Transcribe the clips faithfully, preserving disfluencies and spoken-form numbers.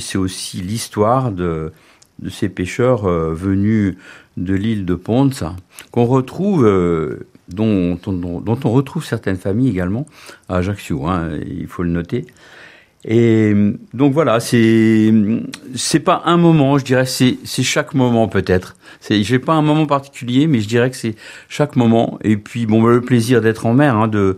c'est aussi l'histoire de, de ces pêcheurs euh, venus de l'île de Ponce, qu'on retrouve, euh, dont, dont, dont on retrouve certaines familles également à Ajaccio, hein, il faut le noter. Et donc voilà, c'est c'est pas un moment, je dirais, c'est c'est chaque moment peut-être. C'est j'ai pas un moment particulier, mais je dirais que c'est chaque moment. Et puis bon, le plaisir d'être en mer, hein, de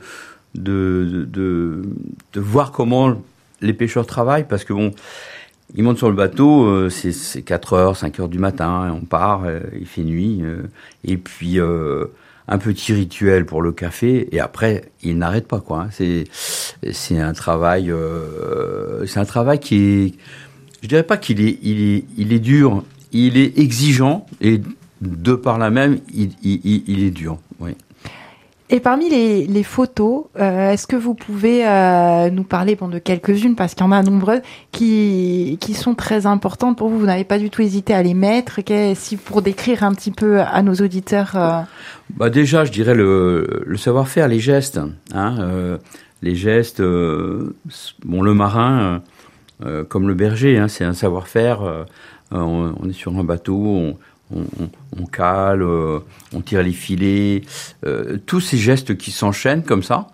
de de de voir comment les pêcheurs travaillent, parce que bon, ils montent sur le bateau, euh, c'est c'est quatre heures, cinq heures du matin, on part, euh, il fait nuit, euh, et puis euh, un petit rituel pour le café, et après il n'arrête pas, quoi. C'est c'est un travail, euh, c'est un travail qui est, je dirais pas qu'il est, il est, il est dur, il est exigeant, et de par là même, il, il, il est dur. Oui. Et parmi les, les photos, euh, est-ce que vous pouvez euh, nous parler bon, de quelques-unes, parce qu'il y en a nombreuses qui qui sont très importantes pour vous. Vous n'avez pas du tout hésité à les mettre. Si pour décrire un petit peu à nos auditeurs. Euh... Bah déjà, je dirais le, le savoir-faire, les gestes, hein, euh, les gestes. Euh, bon, le marin, euh, comme le berger, hein, c'est un savoir-faire. Euh, on, on est sur un bateau. On, On, on, on cale, euh, on tire les filets, euh, tous ces gestes qui s'enchaînent comme ça,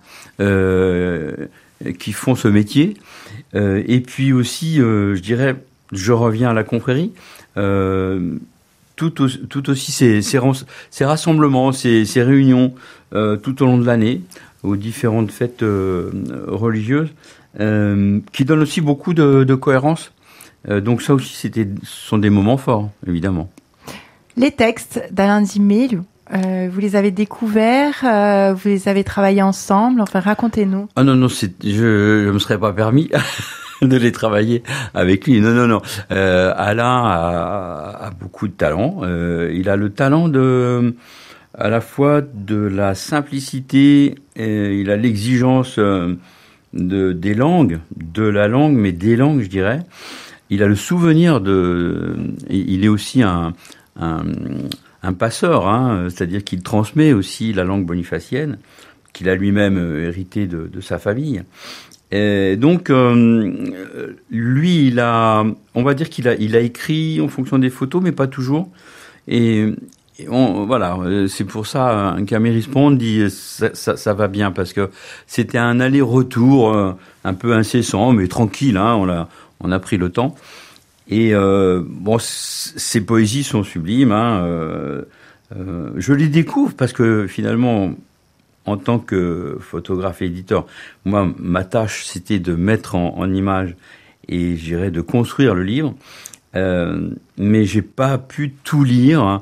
euh, qui font ce métier. Euh, et puis aussi, euh, je dirais, je reviens à la confrérie, euh, tout, au, tout aussi ces, ces, ces rassemblements, ces, ces réunions euh, tout au long de l'année, aux différentes fêtes euh, religieuses, euh, qui donnent aussi beaucoup de, de cohérence. Euh, donc ça aussi, c'était, ce sont des moments forts, évidemment. Les textes d'Alain Zimé, euh, vous les avez découverts, euh, vous les avez travaillés ensemble, enfin racontez-nous. Ah non, non, c'est, je ne me serais pas permis de les travailler avec lui. Non, non, non. Euh, Alain a, a beaucoup de talent. Euh, il a le talent de, à la fois de la simplicité, et il a l'exigence de, des langues, de la langue, mais des langues, je dirais. Il a le souvenir de... Il est aussi un... Un, un passeur, hein, c'est-à-dire qu'il transmet aussi la langue bonifacienne, qu'il a lui-même hérité de, de sa famille. Et donc, euh, lui, il a, on va dire qu'il a, il a écrit en fonction des photos, mais pas toujours. Et, et on, voilà, c'est pour ça qu'Améris Pond dit ça, ça, ça va bien, parce que c'était un aller-retour un peu incessant, mais tranquille. Hein, on a, on a pris le temps. Et euh, bon, ces poésies sont sublimes. Hein, euh, euh, je les découvre parce que finalement, en tant que photographe et éditeur, moi, ma tâche, c'était de mettre en, en image et, je dirais, de construire le livre. Euh, mais j'ai pas pu tout lire. Hein.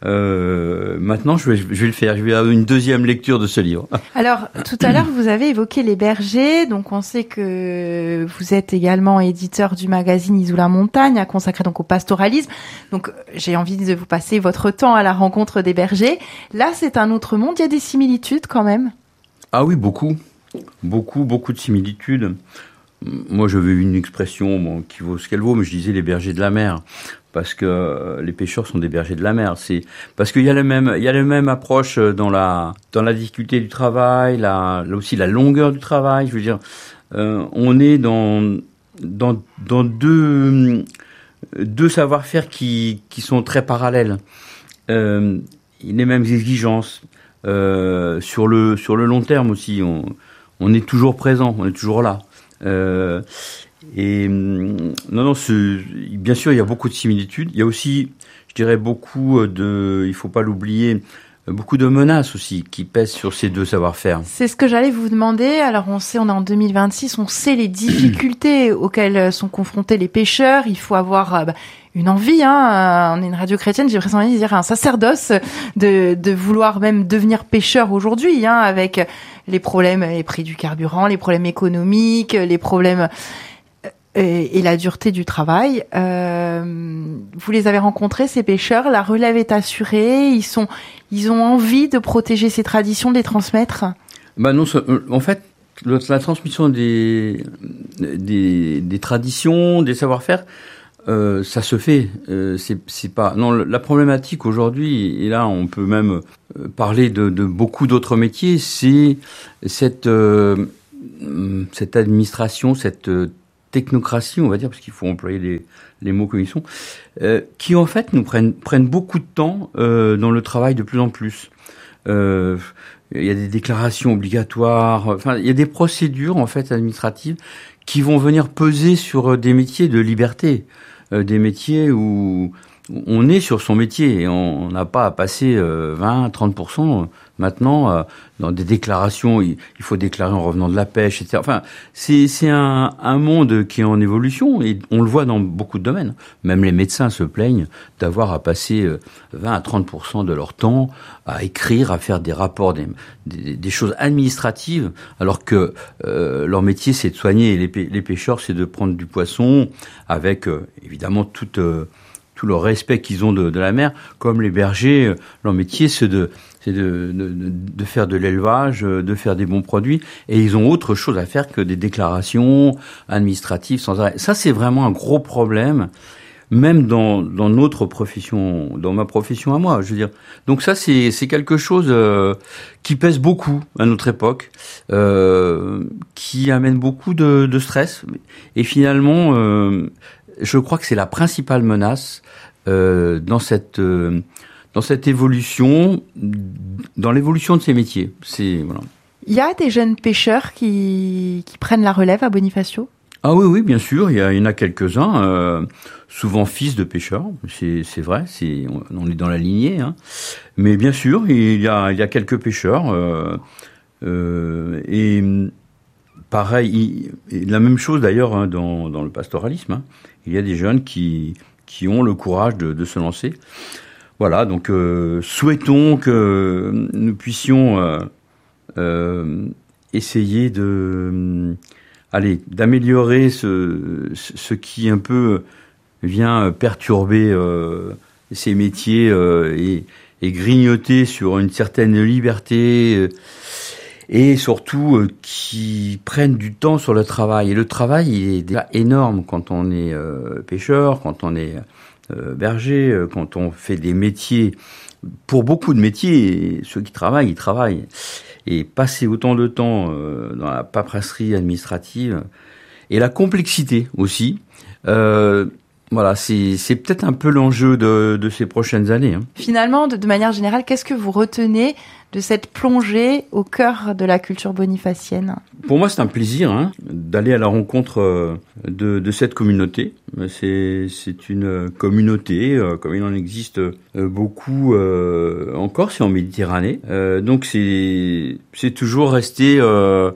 Euh, maintenant, je vais, je vais le faire. Je vais avoir une deuxième lecture de ce livre. Alors, tout à l'heure, vous avez évoqué les bergers. Donc, on sait que vous êtes également éditeur du magazine Isola Montagne, consacré donc au pastoralisme. Donc, j'ai envie de vous passer votre temps à la rencontre des bergers. Là, c'est un autre monde. Il y a des similitudes quand même. Ah oui, beaucoup, beaucoup, beaucoup de similitudes. Moi, j'avais une expression bon, qui vaut ce qu'elle vaut, mais je disais les bergers de la mer, parce que les pêcheurs sont des bergers de la mer. C'est parce qu'il y a le même, il y a la même approche dans la dans la difficulté du travail, la, là aussi la longueur du travail. Je veux dire, euh, on est dans dans dans deux deux savoir-faire qui qui sont très parallèles. Euh, les mêmes exigences euh, sur le sur le long terme aussi. On on est toujours présent, on est toujours là. Euh, et non, non, c'est, bien sûr, il y a beaucoup de similitudes. Il y a aussi, je dirais, beaucoup de, il faut pas l'oublier, beaucoup de menaces aussi qui pèsent sur ces deux savoir-faire. C'est ce que j'allais vous demander. Alors, on sait, on est en deux mille vingt-six, on sait les difficultés auxquelles sont confrontés les pêcheurs. Il faut avoir bah, une envie, hein. On est une radio chrétienne, j'ai presque envie de dire un sacerdoce de, de vouloir même devenir pêcheur aujourd'hui, hein, avec les problèmes, les prix du carburant, les problèmes économiques, les problèmes et, et la dureté du travail. Euh, vous les avez rencontrés, ces pêcheurs, la relève est assurée, ils sont, ils ont envie de protéger ces traditions, de les transmettre. Ben non, en fait, la transmission des, des, des traditions, des savoir-faire, euh, ça se fait. Euh, c'est, c'est pas. Non, la problématique aujourd'hui, et là, on peut même parler de, de beaucoup d'autres métiers, c'est cette, euh, cette administration, cette technocratie, on va dire, parce qu'il faut employer les, les mots comme ils sont, euh, qui en fait nous prennent, prennent beaucoup de temps euh, dans le travail de plus en plus. Euh, il y a des déclarations obligatoires, enfin il y a des procédures en fait administratives qui vont venir peser sur des métiers de liberté, euh, des métiers où on est sur son métier et on n'a pas à passer euh, vingt à trente pour cent maintenant euh, dans des déclarations. Il, il faut déclarer en revenant de la pêche, et cetera. Enfin, c'est, c'est un, un monde qui est en évolution et on le voit dans beaucoup de domaines. Même les médecins se plaignent d'avoir à passer euh, vingt à trente pour cent de leur temps à écrire, à faire des rapports, des, des, des choses administratives, alors que euh, leur métier c'est de soigner. Et les, pê- les pêcheurs, c'est de prendre du poisson avec euh, évidemment toute euh, tout le respect qu'ils ont de, de la mer, comme les bergers, leur métier c'est de c'est de, de, de faire de l'élevage, de faire des bons produits, et ils ont autre chose à faire que des déclarations administratives sans arrêt. Ça c'est vraiment un gros problème, même dans dans notre profession, dans ma profession à moi, je veux dire. Donc ça c'est c'est quelque chose euh, qui pèse beaucoup à notre époque, euh, qui amène beaucoup de, de stress, et finalement euh, je crois que c'est la principale menace euh, dans cette euh, dans cette évolution, dans l'évolution de ces métiers. C'est voilà. Il y a des jeunes pêcheurs qui qui prennent la relève à Bonifacio ? Ah oui oui bien sûr, il y, a, il y en a quelques-uns, euh, souvent fils de pêcheurs. C'est c'est vrai, c'est on est dans la lignée. Hein. Mais bien sûr, il y a il y a quelques pêcheurs euh, euh, et pareil, il, la même chose d'ailleurs hein, dans dans le pastoralisme. Hein. Il y a des jeunes qui qui ont le courage de, de se lancer. Voilà, donc euh, souhaitons que nous puissions euh, euh, essayer de, euh, allez, d'améliorer ce, ce qui un peu vient perturber euh, ces métiers euh, et, et grignoter sur une certaine liberté. Euh, Et surtout, euh, qui prennent du temps sur le travail. Et le travail, il est déjà énorme quand on est euh, pêcheur, quand on est euh, berger, euh, quand on fait des métiers. Pour beaucoup de métiers, ceux qui travaillent, ils travaillent. Et passer autant de temps euh, dans la paperasserie administrative et la complexité aussi, euh, voilà, c'est, c'est peut-être un peu l'enjeu de, de ces prochaines années. Hein. Finalement, de, de manière générale, qu'est-ce que vous retenez de cette plongée au cœur de la culture bonifacienne ? Pour moi, c'est un plaisir hein, d'aller à la rencontre de, de cette communauté. C'est, c'est une communauté, euh, comme il en existe euh, beaucoup euh, en Corse et en Méditerranée. Euh, donc, c'est, c'est toujours rester euh,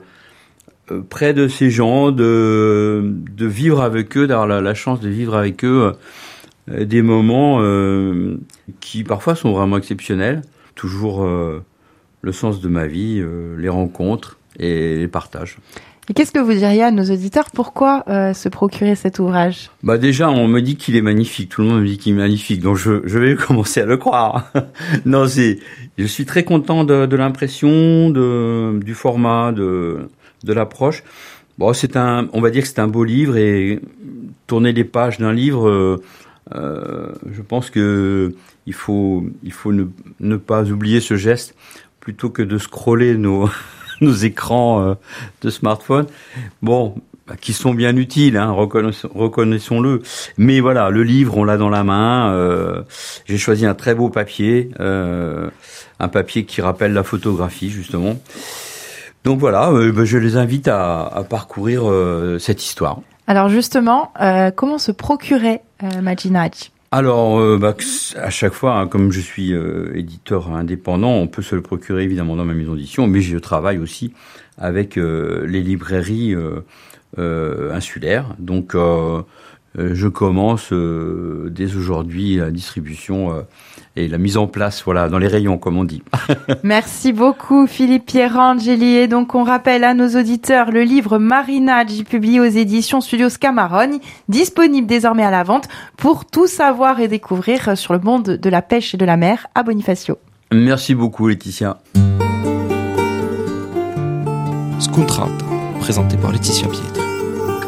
près de ces gens, de, de vivre avec eux, d'avoir la, la chance de vivre avec eux euh, des moments euh, qui parfois sont vraiment exceptionnels. Toujours... Euh, le sens de ma vie, euh, les rencontres et les partages. Et qu'est-ce que vous diriez à nos auditeurs ? Pourquoi euh, se procurer cet ouvrage ? Bah déjà, on me dit qu'il est magnifique. Tout le monde me dit qu'il est magnifique, donc je, je vais commencer à le croire. Non, c'est, je suis très content de, de l'impression, de, du format, de, de l'approche. Bon, c'est un, on va dire que c'est un beau livre et tourner les pages d'un livre. Euh, euh, je pense que il faut, il faut ne, ne pas oublier ce geste. Plutôt que de scroller nos, nos écrans euh, de smartphone, bon, bah, qui sont bien utiles, hein, reconnaissons, reconnaissons-le. Mais voilà, le livre, on l'a dans la main. Euh, j'ai choisi un très beau papier, euh, un papier qui rappelle la photographie, justement. Donc voilà, euh, bah, je les invite à, à parcourir euh, cette histoire. Alors justement, euh, comment se procurer euh, Majinaj ? Alors, euh, bah, à chaque fois, hein, comme je suis euh, éditeur indépendant, on peut se le procurer évidemment dans ma maison d'édition, mais je travaille aussi avec euh, les librairies euh, euh, insulaires. Donc, euh, je commence euh, dès aujourd'hui la distribution euh, et la mise en place, voilà, dans les rayons, comme on dit. Merci beaucoup, Philippe Pierangeli. Et donc, on rappelle à nos auditeurs le livre Marinage, publié aux éditions Studios Scamarone, disponible désormais à la vente pour tout savoir et découvrir sur le monde de la pêche et de la mer à Bonifacio. Merci beaucoup, Laetitia. Scontrata, présenté par Laetitia Pietri.